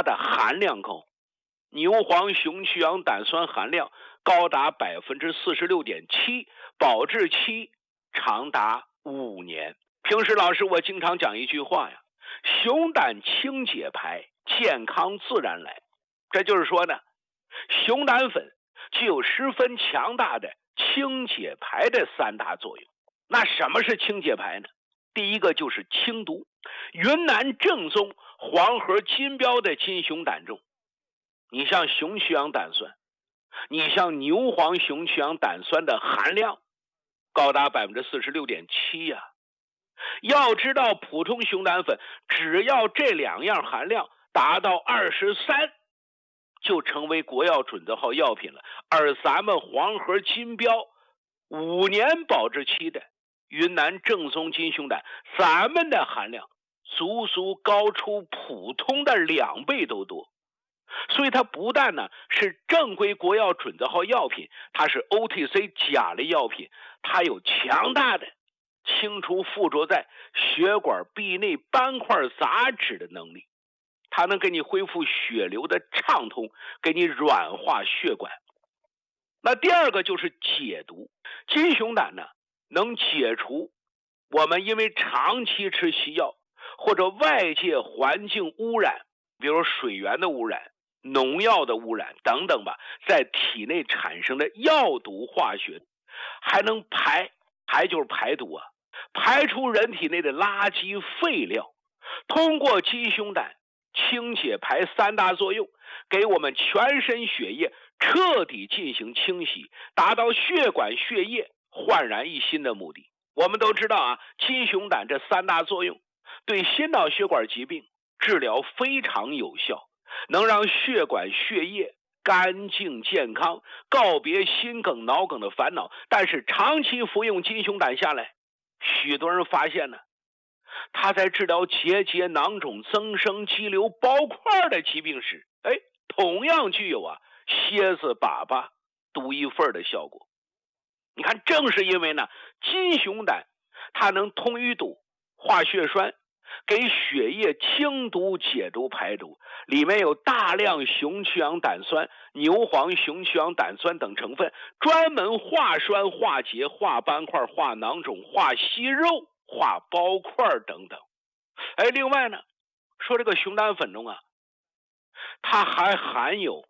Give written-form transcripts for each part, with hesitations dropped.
它的含量高，牛黄熊去氧胆酸含量高达 46.7%， 保质期长达5年。平时老师我经常讲一句话呀，熊胆清解排，健康自然来。这就是说呢，熊胆粉具有十分强大的清解排的3大作用。那什么是清解排呢？第一个就是清毒，云南正宗黄河金标的金熊胆中，你像熊去氧胆酸，你像牛黄熊去氧胆酸的含量高达 46.7% 呀。要知道普通熊胆粉只要这2样含量达到23，就成为国药准字号药品了。而咱们黄河金标5年保质期的云南正宗金熊胆，咱们的含量足足高出普通的2倍都多。所以它不但呢是正规国药准字号药品，它是 OTC 甲类药品，它有强大的清除附着在血管壁内斑块杂质的能力，它能给你恢复血流的畅通，给你软化血管。那第二个就是解毒，金熊胆呢能解除我们因为长期吃西药或者外界环境污染，比如水源的污染、农药的污染等等吧，在体内产生的药毒化学，还能排就是排毒啊，排出人体内的垃圾废料。通过金熊胆清解排3大作用，给我们全身血液彻底进行清洗，达到血管血液焕然一新的目的。我们都知道啊，金熊胆这3大作用对心脑血管疾病治疗非常有效，能让血管血液干净健康，告别心梗脑梗的烦恼。但是长期服用金熊胆下来，许多人发现呢，它在治疗结节囊肿增生肌瘤包块的疾病时，同样具有蝎子粑粑独一份的效果。你看，正是因为呢，金熊胆它能通淤堵、化血栓，给血液清毒解毒排毒，里面有大量熊去氧胆酸、牛黄熊去氧胆酸等成分，专门化栓、化结、化斑块、化囊肿、化息肉、化包块等等。另外呢，说这个熊胆粉中它还含有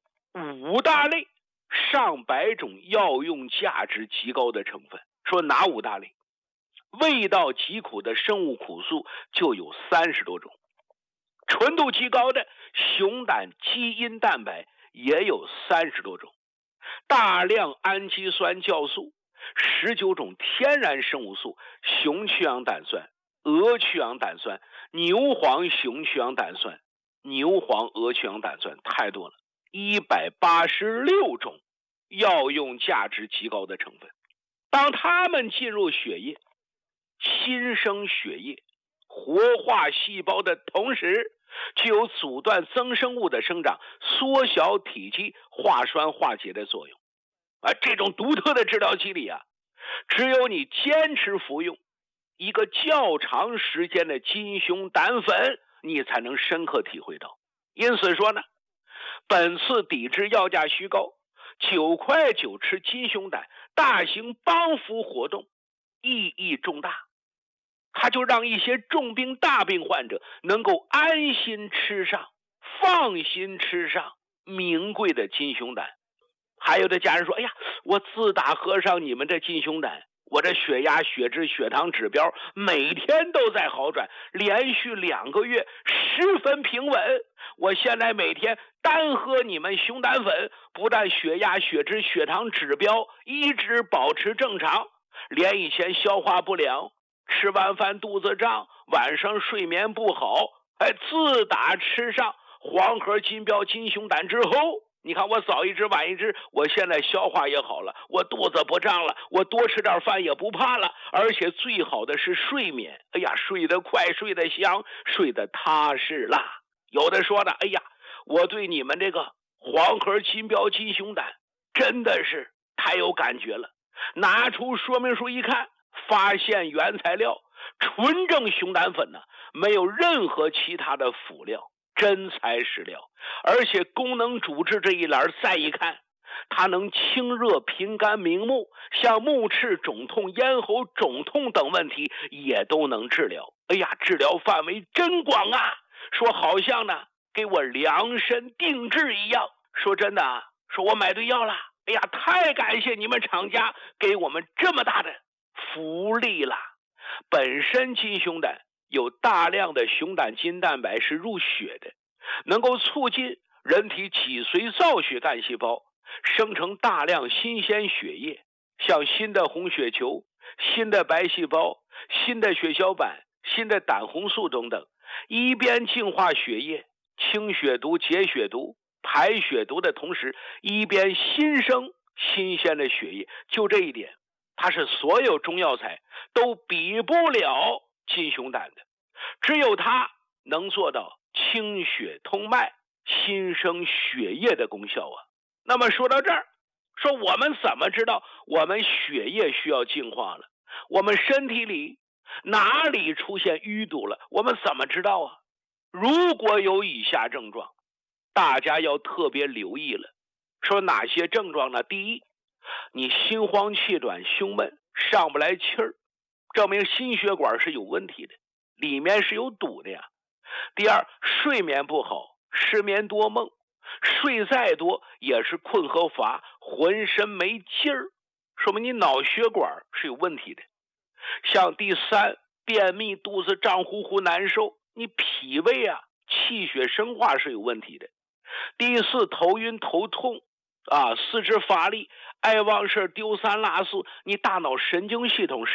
5大类上百种药用价值极高的成分。说哪5大类？味道极苦的生物苦素就有30多种，纯度极高的熊胆基因蛋白也有30多种，大量氨基酸酵素、19种天然生物素、熊去氧胆酸、鹅去氧胆酸、牛黄熊去氧胆酸、牛黄鹅去氧胆酸，太多了，186种药用价值极高的成分。当它们进入血液，新生血液，活化细胞的同时，具有阻断增生物的生长、缩小体积、化栓化结的作用。这种独特的治疗机理只有你坚持服用一个较长时间的金熊胆粉，你才能深刻体会到。因此说呢，本次抵制药价虚高，9块9吃金熊胆大型帮扶活动意义重大，它就让一些重病大病患者能够安心吃上、放心吃上名贵的金熊胆。还有的家人说，我自打喝上你们这金熊胆，我这血压、血脂、血糖指标每天都在好转，连续2个月10分平稳。我现在每天单喝你们熊胆粉，不但血压、血脂、血糖指标一直保持正常，连以前消化不良、吃完饭肚子胀、晚上睡眠不好，自打吃上黄河金标金熊胆之后，你看我早一支晚一支，我现在消化也好了，我肚子不胀了，我多吃点饭也不怕了，而且最好的是睡眠，睡得快，睡得香，睡得踏实啦。有的说呢，我对你们这个黄河金标金熊胆真的是太有感觉了，拿出说明书一看，发现原材料纯正熊胆粉没有任何其他的辅料， 真材实料，而且功能主治这一栏再一看，它能清热平肝明目，像目赤肿痛、咽喉肿痛等问题也都能治疗。哎呀，治疗范围真广啊！说好像呢给我量身定制一样。说真的啊，说我买对药了。哎呀，太感谢你们厂家给我们这么大的福利了。本身金熊胆有大量的熊胆金蛋白是入血的，能够促进人体脊髓造血干细胞生成大量新鲜血液，像新的红血球、新的白细胞、新的血小板、新的胆红素等等，一边净化血液、清血毒、解血毒、排血毒的同时，一边新生新鲜的血液。就这一点，它是所有中药材都比不了金熊胆的，只有它能做到清血通脉、新生血液的功效啊。那么说到这儿，说我们怎么知道我们血液需要净化了？我们身体里哪里出现淤堵了？我们怎么知道啊？如果有以下症状，大家要特别留意了。说哪些症状呢？第一，你心慌气短、胸闷、上不来气儿，证明心血管是有问题的，里面是有堵的呀。第二，睡眠不好，失眠多梦，睡再多也是困和乏，浑身没劲儿，说明你脑血管是有问题的。像第三，便秘，肚子胀乎乎难受，你脾胃啊气血生化是有问题的。第四，头晕头痛啊，四肢乏力，爱忘事，丢三落四，你大脑神经系统